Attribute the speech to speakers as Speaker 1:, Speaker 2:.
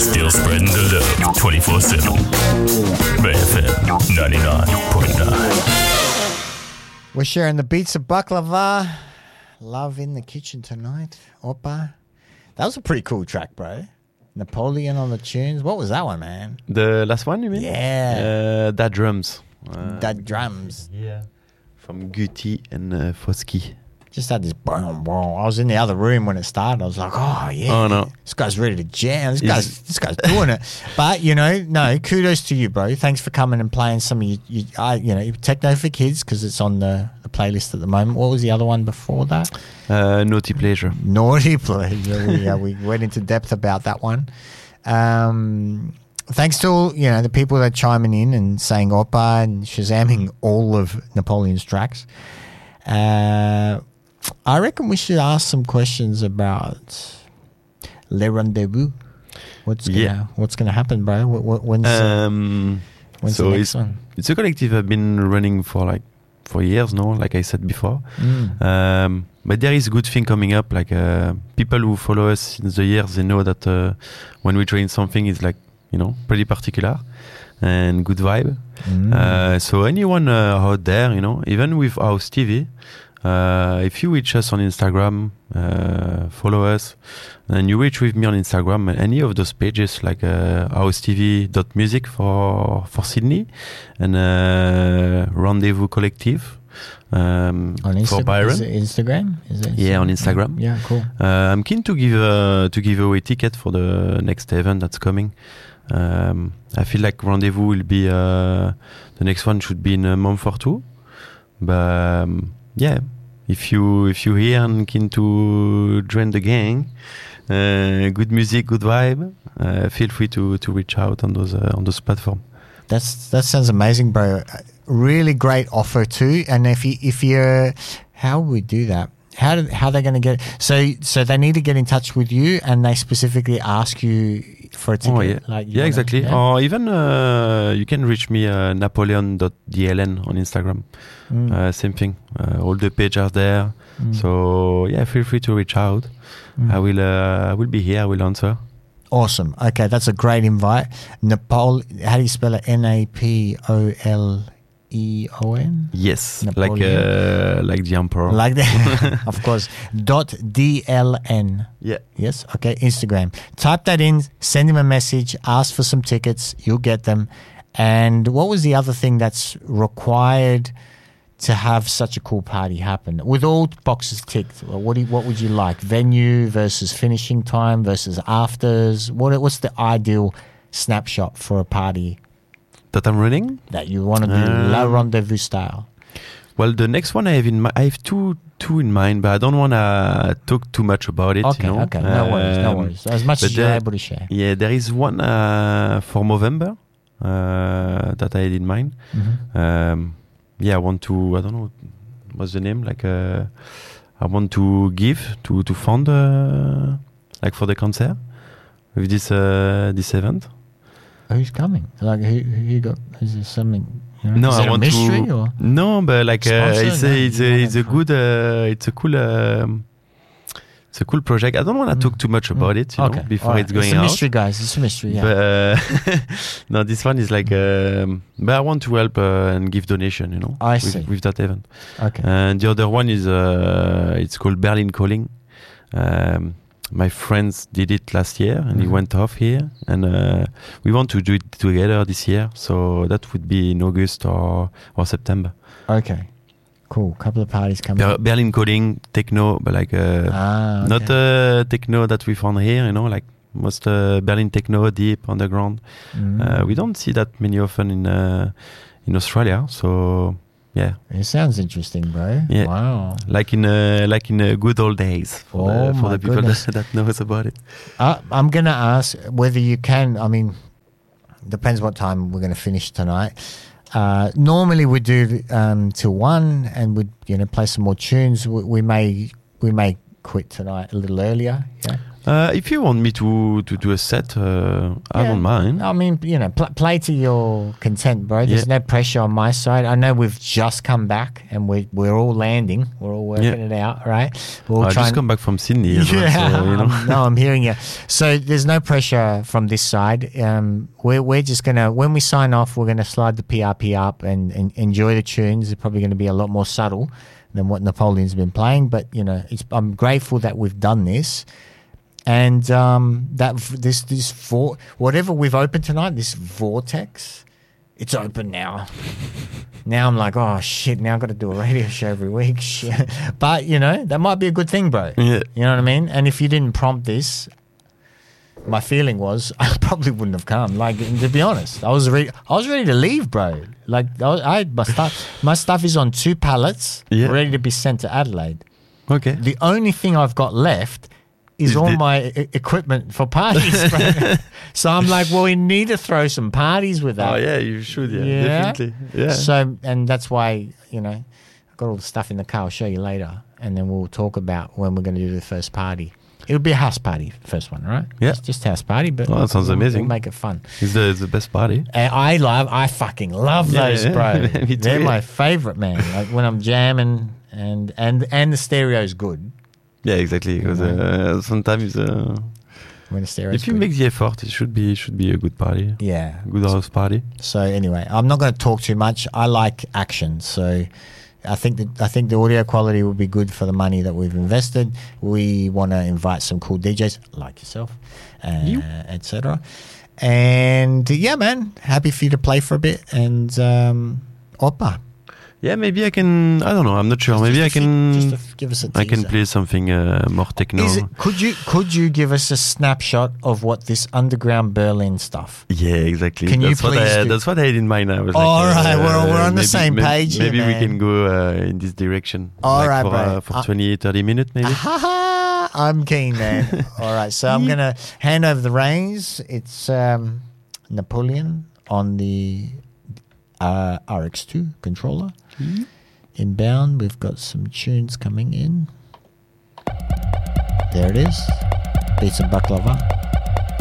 Speaker 1: Still spreading the love 24/7. BFM 99.9.
Speaker 2: We're sharing the beats of baklava. Love in the kitchen tonight. Oppa. That was a pretty cool track, bro. Napoleon on the tunes. What was that one, man?
Speaker 3: The last one, you mean?
Speaker 2: Yeah.
Speaker 3: That drums.
Speaker 2: That drums.
Speaker 3: Yeah. From Guti and Foski.
Speaker 2: Just had this boom, boom. I was in the other room when it started. I was like, oh, yeah.
Speaker 3: Oh, no.
Speaker 2: This guy's ready to jam. This guy's doing it. But, kudos to you, bro. Thanks for coming and playing some of your techno for kids, because it's on the playlist at the moment. What was the other one before that?
Speaker 3: Naughty Pleasure.
Speaker 2: Naughty Pleasure. We went into depth about that one. Thanks to all, the people that are chiming in and saying Oppa and shazamming all of Napoleon's tracks. I reckon we should ask some questions about Le Rendezvous. What's gonna happen, bro? When's the next one?
Speaker 3: It's a collective I've been running for years now, like I said before. But there is good thing coming up. Like people who follow us since the years, they know that when we train something, it's pretty particular and good vibe. So anyone out there, even with House TV, if you reach us on Instagram, follow us, and you reach with me on Instagram, any of those pages like housetv.music for Sydney and Rendezvous Collective for Byron.
Speaker 2: Is it Instagram?
Speaker 3: Yeah, on Instagram.
Speaker 2: Yeah, cool.
Speaker 3: I'm keen to give away ticket for the next event that's coming. I feel like Rendezvous will be the next one should be in a month or two, but yeah, if you here and keen to join the gang, good music, good vibe, feel free to reach out on those platforms.
Speaker 2: That sounds amazing, bro. Really great offer too. And if you're, how would we do that? How are they going to get? So they need to get in touch with you, and they specifically ask you for a ticket.
Speaker 3: Oh, yeah. Exactly. Yeah? Or even you can reach me napoleon.dln on Instagram. Same thing. All the pages are there. So yeah, feel free to reach out. I will be here. I will answer.
Speaker 2: Awesome. Okay, that's a great invite. How do you spell it? Napoleon? Yes,
Speaker 3: Napoleon. Like the emperor.
Speaker 2: Like that, of course. .dln.
Speaker 3: Yeah.
Speaker 2: Yes. Okay. Instagram. Type that in. Send him a message. Ask for some tickets. You'll get them. And what was the other thing that's required to have such a cool party happen? With all boxes ticked, what would you like? Venue versus finishing time versus afters. What's the ideal snapshot for a party
Speaker 3: that I'm running?
Speaker 2: That you want to do La Rendezvous style?
Speaker 3: Well, the next one I have two in mind, but I don't want to talk too much about it.
Speaker 2: Okay, okay, no worries. As much as you're able to share.
Speaker 3: Yeah, there is one for November that I had in mind. I want to, I don't know, what's the name? I want to give to fund for the concert with this event.
Speaker 2: Who's coming? Who got? Is there something?
Speaker 3: No,
Speaker 2: is
Speaker 3: I
Speaker 2: it
Speaker 3: want
Speaker 2: a mystery
Speaker 3: to.
Speaker 2: Or?
Speaker 3: No, but it's a good. It's a cool project. I don't want to talk too much about it, before it's going out.
Speaker 2: It's a mystery, guys. It's a mystery. Yeah.
Speaker 3: But no, this one is but I want to help and give donation.
Speaker 2: I see.
Speaker 3: With that event.
Speaker 2: Okay.
Speaker 3: And the other one is it's called Berlin Calling. My friends did it last year, and he went off here, and we want to do it together this year. So that would be in August or September.
Speaker 2: Okay, cool. Couple of parties coming.
Speaker 3: Berlin Calling techno, but not techno that we found here. Most Berlin techno, deep underground. We don't see that many often in Australia. So. Yeah,
Speaker 2: it sounds interesting, bro.
Speaker 3: Yeah.
Speaker 2: Wow,
Speaker 3: like in good old days for the people that knows about it.
Speaker 2: I'm gonna ask whether you can. I mean, depends what time we're gonna finish tonight. Normally we do till 1, and we play some more tunes. We may quit tonight a little earlier. Yeah.
Speaker 3: If you want me to do a set, I don't mind.
Speaker 2: I mean, play to your content, bro. There's no pressure on my side. I know we've just come back and we're all landing. We're all working it out, right?
Speaker 3: I just come back from Sydney. As well, so,
Speaker 2: no, I'm hearing you. So there's no pressure from this side. We're just gonna, when we sign off, we're gonna slide the PRP up and enjoy the tunes. They're probably gonna be a lot more subtle than what Napoleon's been playing. But I'm grateful that we've done this. And that whatever we've opened tonight, this vortex, it's open now. Now I'm like, oh shit! Now I've got to do a radio show every week. Shit. But that might be a good thing, bro.
Speaker 3: Yeah.
Speaker 2: You know what I mean? And if you didn't prompt this, my feeling was I probably wouldn't have come. Like, to be honest, I was ready to leave, bro. Like, I had my stuff is on 2 pallets, ready to be sent to Adelaide.
Speaker 3: Okay.
Speaker 2: The only thing I've got left is all my equipment for parties, bro. So I'm like, well, we need to throw some parties with that.
Speaker 3: Oh yeah, you should. Yeah, definitely. Yeah.
Speaker 2: So, and that's why I've got all the stuff in the car. I'll show you later, and then we'll talk about when we're going to do the first party. It'll be a house party, first one, right?
Speaker 3: Yeah,
Speaker 2: it's just house party, but
Speaker 3: that sounds amazing.
Speaker 2: We'll make it fun.
Speaker 3: It's the best party.
Speaker 2: And I fucking love those, bro. They're my favorite, man. Like when I'm jamming, and the stereo's good.
Speaker 3: Yeah, exactly. Because sometimes
Speaker 2: when the stereo's
Speaker 3: if you make the effort, it should be a good party.
Speaker 2: Yeah,
Speaker 3: good house party.
Speaker 2: So anyway, I'm not going to talk too much. I like action, so I think the audio quality will be good for the money that we've invested. We want to invite some cool DJs like yourself, etc. And yeah, man, happy for you to play for a bit and Oppa.
Speaker 3: Yeah, maybe I can. I don't know. I'm not sure. Maybe I can.
Speaker 2: Just give us a teaser.
Speaker 3: I can play something more techno.
Speaker 2: Could you give us a snapshot of what this underground Berlin stuff?
Speaker 3: Yeah, exactly.
Speaker 2: Can you please?
Speaker 3: That's what I had in mind. I was
Speaker 2: all right, we're on the same page.
Speaker 3: Maybe
Speaker 2: here,
Speaker 3: we can go in this direction.
Speaker 2: All right, bro.
Speaker 3: For 20-30 minutes, maybe.
Speaker 2: I'm keen, man. All right, so I'm gonna hand over the reins. It's Napoleon on the RX2 controller. Inbound, we've got some tunes coming in. There it is. Beats and Baklava.